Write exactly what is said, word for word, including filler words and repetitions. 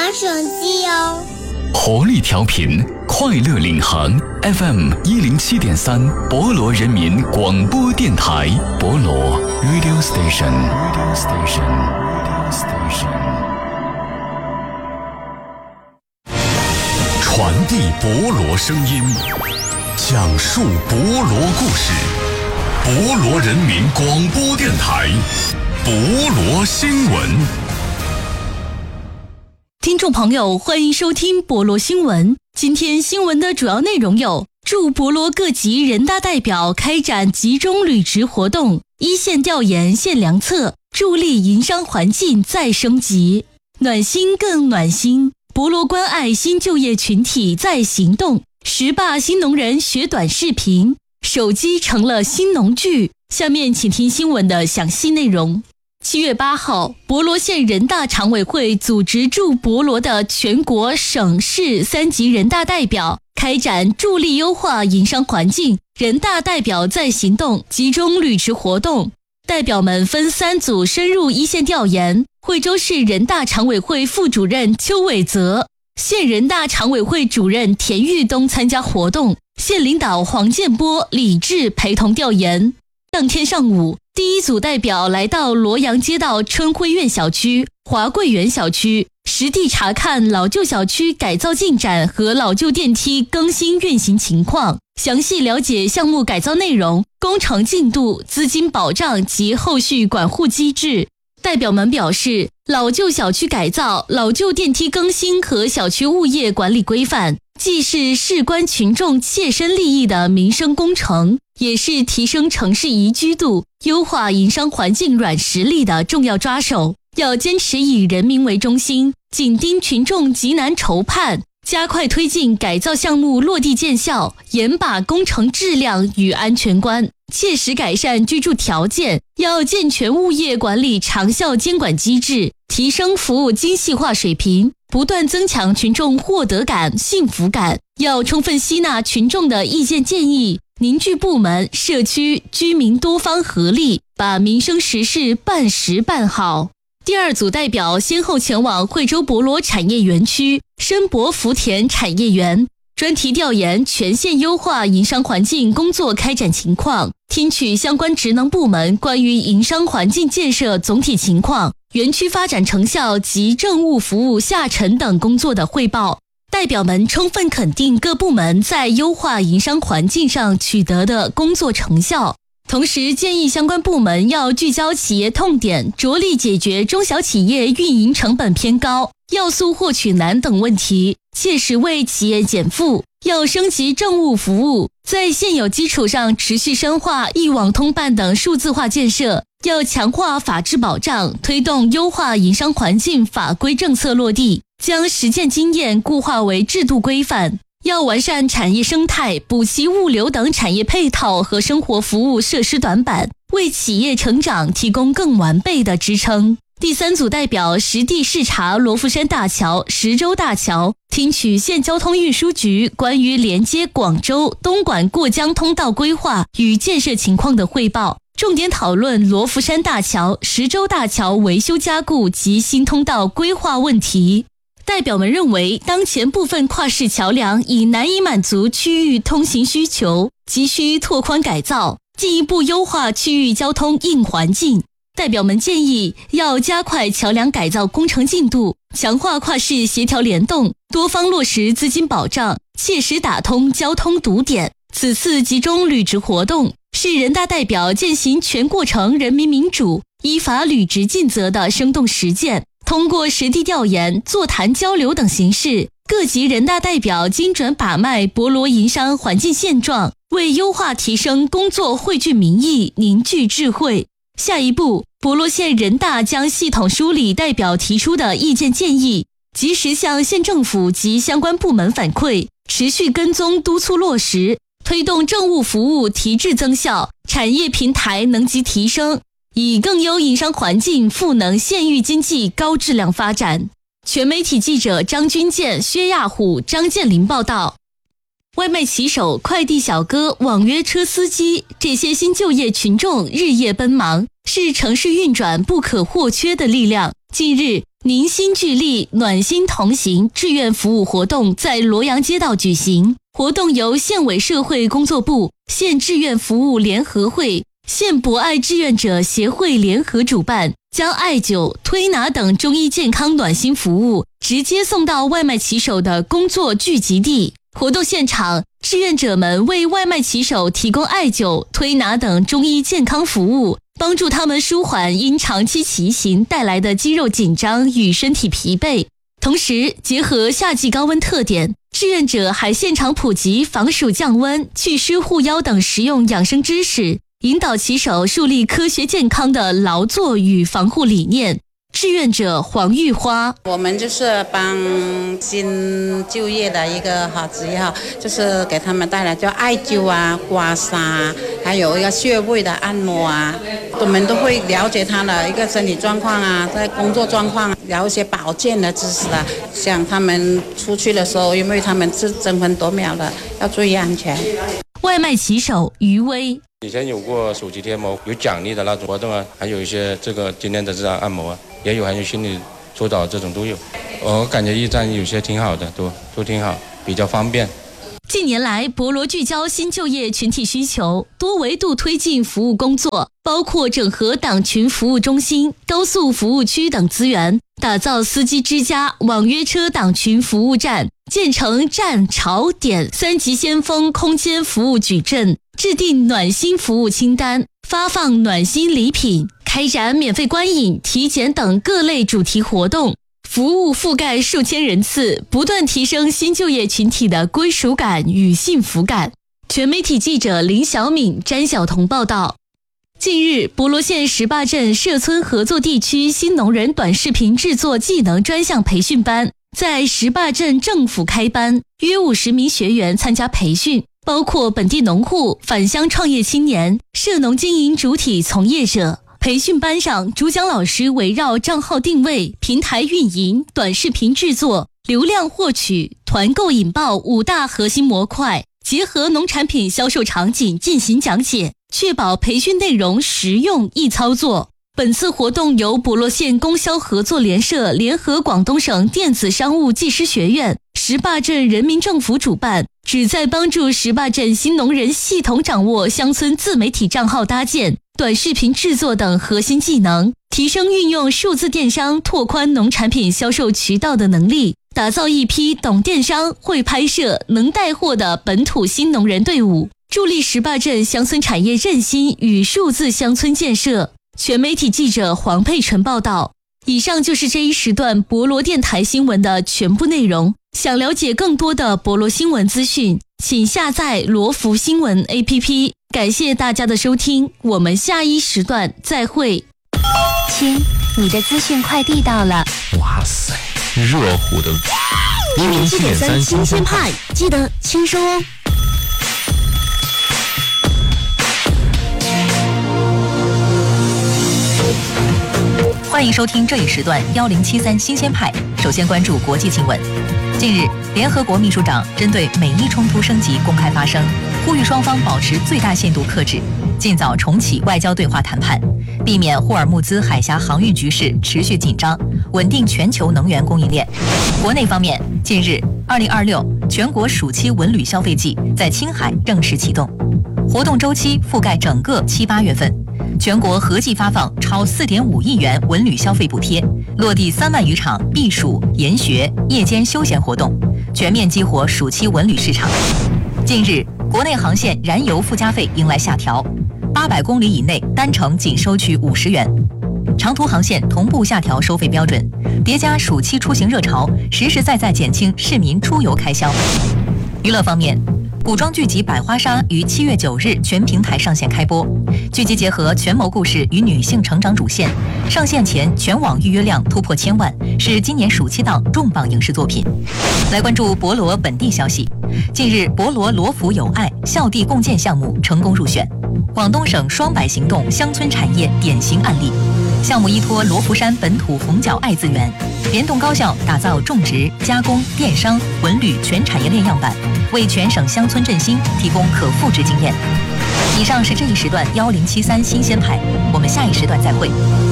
手机哦。 活力调频，快乐领航 F M 一零七点三，博罗人民广播电台，博罗 Radio Station Radio Station Radio Station， 传递博罗声音，讲述博罗故事，博罗人民广播电台，博罗新闻。 听众朋友，欢迎收听博罗新闻。今天新闻的主要内容有：驻博罗各级人大代表开展集中履职活动，一线调研献良策，助力营商环境再升级；暖心更暖心，博罗关爱新就业群体在行动。十霸新农人学短视频，手机成了新农具。下面请听新闻的详细内容。七月八号，博罗县人大常委会组织驻博罗的全国省市三级人大代表开展助力优化营商环境人大代表在行动集中履职活动。代表们分三组深入一线调研。惠州市人大常委会副主任邱伟泽、县人大常委会主任田玉东参加活动，县领导黄建波、李志陪同调研。当天上午，第一组代表来到罗阳街道春晖苑小区、华贵园小区，实地查看老旧小区改造进展和老旧电梯更新运行情况，详细了解项目改造内容、工程进度、资金保障及后续管护机制。代表们表示，老旧小区改造、老旧电梯更新和小区物业管理规范，既是事关群众切身利益的民生工程，也是提升城市宜居度、优化营商环境软实力的重要抓手。要坚持以人民为中心，紧盯群众急难愁盼，加快推进改造项目落地见效，严把工程质量与安全关，切实改善居住条件。要健全物业管理长效监管机制，提升服务精细化水平，不断增强群众获得感、幸福感。要充分吸纳群众的意见建议，凝聚部门、社区、居民多方合力，把民生实事办实办好。第二组代表先后前往惠州博罗产业园区、申博福田产业园，专题调研全县优化营商环境工作开展情况，听取相关职能部门关于营商环境建设总体情况、园区发展成效及政务服务下沉等工作的汇报。代表们充分肯定各部门在优化营商环境上取得的工作成效，同时建议相关部门要聚焦企业痛点，着力解决中小企业运营成本偏高、要素获取难等问题，切实为企业减负。要升级政务服务，在现有基础上持续深化一网通办等数字化建设。要强化法治保障，推动优化营商环境法规政策落地，将实践经验固化为制度规范。要完善产业生态，补齐物流等产业配套和生活服务设施短板，为企业成长提供更完备的支撑。第三组代表实地视察罗浮山大桥、石洲大桥，听取县交通运输局关于连接广州、东莞过江通道规划与建设情况的汇报，重点讨论罗浮山大桥、石洲大桥维修加固及新通道规划问题。代表们认为，当前部分跨市桥梁已难以满足区域通行需求，急需拓宽改造，进一步优化区域交通硬环境。代表们建议要加快桥梁改造工程进度，强化跨市协调联动，多方落实资金保障，切实打通交通堵点。此次集中履职活动是人大代表践行全过程人民民主、依法履职尽责的生动实践。通过实地调研、座谈交流等形式，各级人大代表精准把脉博罗营商环境现状，为优化提升工作汇聚民意、凝聚智慧。下一步，博罗县人大将系统梳理代表提出的意见建议，及时向县政府及相关部门反馈，持续跟踪督促落实，推动政务服务提质增效，产业平台能级提升，以更优营商环境赋能县域经济高质量发展。全媒体记者张军健、薛亚虎、张建林报道。外卖骑手、快递小哥、网约车司机，这些新就业群众日夜奔忙，是城市运转不可或缺的力量。 近日，凝心聚力、暖心同行志愿服务活动在罗阳街道举行。活动由县委社会工作部、县志愿服务联合会、县博爱志愿者协会联合主办，将艾灸、推拿等中医健康暖心服务直接送到外卖骑手的工作聚集地。活动现场，志愿者们为外卖骑手提供艾灸、推拿等中医健康服务，帮助他们舒缓因长期骑行带来的肌肉紧张与身体疲惫。同时，结合夏季高温特点，志愿者还现场普及防暑降温、祛湿护腰等实用养生知识，引导骑手树立科学健康的劳作与防护理念。志愿者黄玉花， 我们就是帮新就业的一个好职业哈，就是给他们带来叫艾灸啊、刮痧，还有一个穴位的按摩啊，我们都会了解他的一个身体状况啊，在工作状况，聊一些保健的知识啊，像他们出去的时候，因为他们是争分夺秒的，要注意安全。 外卖骑手余威， 以前有过手机贴膜有奖励的那种活动啊，还有一些这个今天的这样按摩啊，也有，还有心理疏导这种都有。我感觉驿站有些挺好的，都都挺好，比较方便。 近年来，博罗聚焦新就业群体需求，多维度推进服务工作，包括整合党群服务中心、高速服务区等资源，打造司机之家、网约车党群服务站，建成站、潮、点三级先锋空间服务矩阵，制定暖心服务清单，发放暖心礼品，开展免费观影、体检等各类主题活动，服务覆盖数千人次，不断提升新就业群体的归属感与幸福感。全媒体记者林小敏、詹晓彤报道。近日，博罗县石坝镇社村合作地区新农人短视频制作技能专项培训班在石坝镇政府开班，约五十名学员参加培训，包括本地农户、返乡创业青年、社农经营主体从业者。培训班上，主讲老师围绕账号定位、平台运营、短视频制作、流量获取、团购引爆五大核心模块，结合农产品销售场景进行讲解，确保培训内容实用易操作。本次活动由博罗县供销合作联社联合广东省电子商务技师学院、石坝镇人民政府主办，旨在帮助石坝镇新农人系统掌握乡村自媒体账号搭建、短视频制作等核心技能，提升运用数字电商拓宽农产品销售渠道的能力，打造一批懂电商、会拍摄、能带货的本土新农人队伍，助力石坝镇乡村产业振兴与数字乡村建设。全媒体记者黄佩纯报道。以上就是这一时段博罗电台新闻的全部内容。想了解更多的博罗新闻资讯，请下载罗福新闻 A P P。感谢大家的收听，我们下一时段再会。 亲，你的资讯快递到了。 哇塞，热乎的一零七点三新鲜派， 记得签收哦。 欢迎收听这一时段幺零七三新鲜派。首先关注国际新闻。近日，联合国秘书长针对美伊冲突升级公开发声，呼吁双方保持最大限度克制，尽早重启外交对话谈判，避免霍尔木兹海峡航运局势持续紧张，稳定全球能源供应链。国内方面，近日，二零二六全国暑期文旅消费季在青海正式启动，活动周期覆盖整个七八月份。全国合计发放超四点五亿元文旅消费补贴，落地三万余场避暑、研学、夜间休闲活动，全面激活暑期文旅市场。近日，国内航线燃油附加费迎来下调，八百公里以内单程仅收取五十元，长途航线同步下调收费标准，叠加暑期出行热潮，实实在在减轻市民出游开销。娱乐方面，古装剧集《百花杀》于七月九日全平台上线开播。剧集结合权谋故事与女性成长主线，上线前全网预约量突破千万，是今年暑期档重磅影视作品。来关注博罗本地消息。近日，博罗罗福友爱校地共建项目成功入选，广东省双百行动乡村产业典型案例。项目依托罗浮山本土红角爱资源，联动高校打造种植、加工、电商、文旅全产业链样板，为全省乡村振兴提供可复制经验。以上是这一时段幺零七三新鲜派，我们下一时段再会。